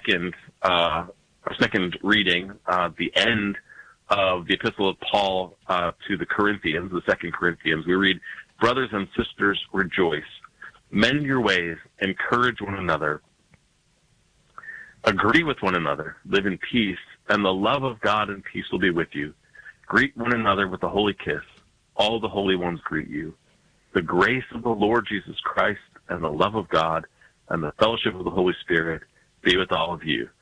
second reading, the end of the Epistle of Paul to the Corinthians, the 2 Corinthians. We read, "Brothers and sisters, rejoice. Mend your ways, encourage one another, agree with one another, live in peace, and the love of God and peace will be with you. Greet one another with a holy kiss. All the holy ones greet you. The grace of the Lord Jesus Christ and the love of God and the fellowship of the Holy Spirit be with all of you."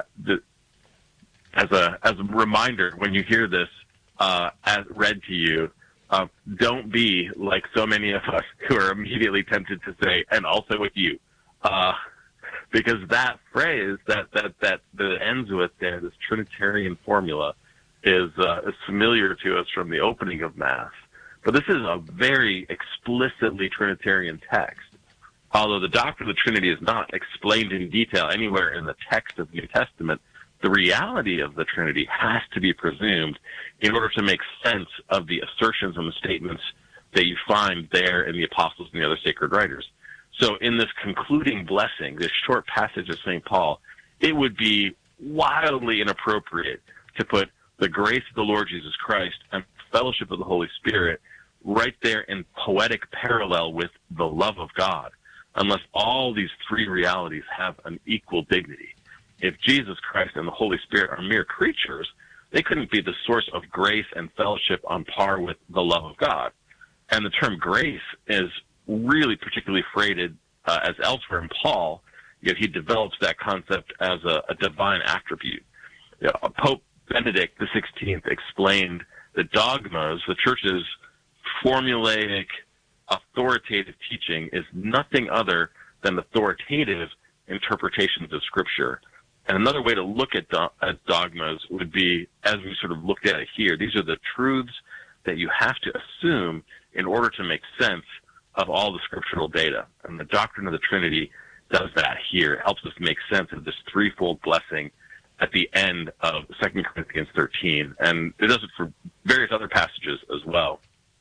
As a reminder, when you hear this as read to you, don't be like so many of us who are immediately tempted to say, "and also with you," because that phrase that ends with there, this Trinitarian formula, is familiar to us from the opening of Mass. But this is a very explicitly Trinitarian text. Although the doctrine of the Trinity is not explained in detail anywhere in the text of the New Testament, the reality of the Trinity has to be presumed in order to make sense of the assertions and the statements that you find there in the Apostles and the other sacred writers. So in this concluding blessing, this short passage of St. Paul, it would be wildly inappropriate to put the grace of the Lord Jesus Christ and fellowship of the Holy Spirit right there in poetic parallel with the love of God, unless all these three realities have an equal dignity. If Jesus Christ and the Holy Spirit are mere creatures, they couldn't be the source of grace and fellowship on par with the love of God. And the term grace is really particularly freighted as elsewhere in Paul, yet he develops that concept as a divine attribute. Pope Benedict XVI explained that dogmas, the Church's formulaic, authoritative teaching, is nothing other than authoritative interpretations of Scripture. And another way to look at dogmas would be, as we sort of looked at it here, these are the truths that you have to assume in order to make sense of all the scriptural data. And the doctrine of the Trinity does that here. It helps us make sense of this threefold blessing at the end of 2 Corinthians 13. And it does it for various other passages as well.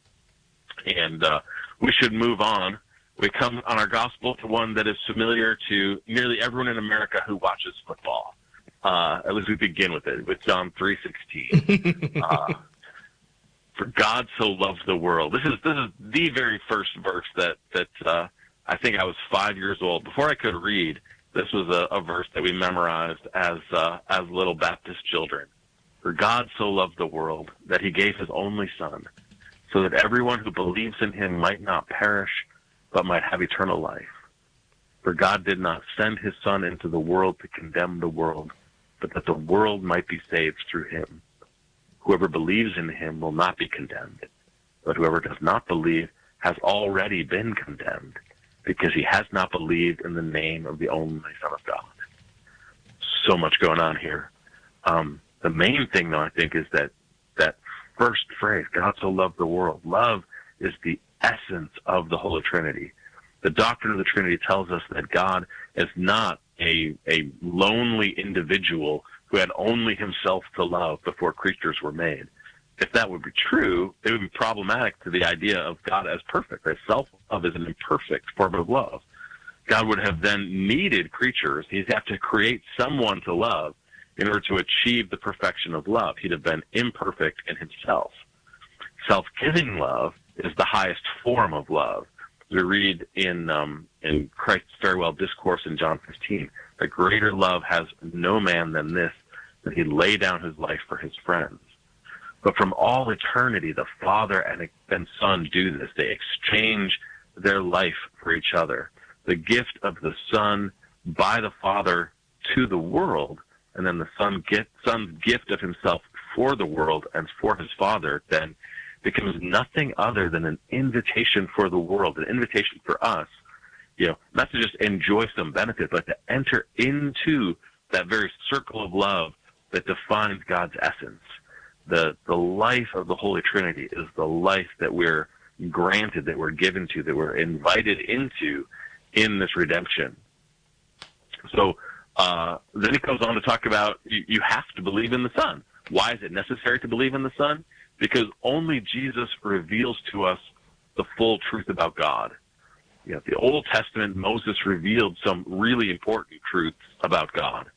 And we should move on. We come on our gospel to one that is familiar to nearly everyone in America who watches football. At least we begin with it, with John 3:16. For God so loved the world. This is the very first verse that I think I was 5 years old. Before I could read, this was a verse that we memorized as little Baptist children. For God so loved the world that he gave his only Son, so that everyone who believes in him might not perish, but might have eternal life. For God did not send his Son into the world to condemn the world, but that the world might be saved through him. Whoever believes in him will not be condemned, but whoever does not believe has already been condemned, because he has not believed in the name of the only Son of God. So much going on here. The main thing, though, I think, is that first phrase, God so loved the world. Love is the essence of the Holy Trinity. The doctrine of the Trinity tells us that God is not a lonely individual who had only himself to love before creatures were made. If that would be true, it would be problematic to the idea of God as perfect. As self-love is an imperfect form of love. God would have then needed creatures. He'd have to create someone to love in order to achieve the perfection of love. He'd have been imperfect in himself. Self-giving love is the highest form of love. We read in Christ's farewell discourse in John 15, that greater love has no man than this, that he lay down his life for his friends. But from all eternity, the Father and Son do this. They exchange their life for each other. The gift of the Son by the Father to the world, and then the Son's gift of himself for the world and for his Father, then becomes nothing other than an invitation for the world, an invitation for us, not to just enjoy some benefit, but to enter into that very circle of love that defines God's essence. The life of the Holy Trinity is the life that we're granted, that we're given to, that we're invited into in this redemption. So then he goes on to talk about you have to believe in the Son. Why is it necessary to believe in the Son? Because only Jesus reveals to us the full truth about God. The Old Testament, Moses revealed some really important truths about God.